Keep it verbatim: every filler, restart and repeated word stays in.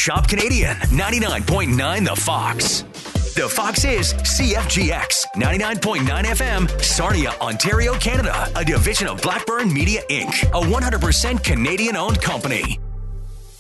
Shop Canadian, ninety-nine point nine The Fox. The Fox is C F G X, ninety-nine point nine F M, Sarnia, Ontario, Canada, a division of Blackburn Media Incorporated, a one hundred percent Canadian-owned company.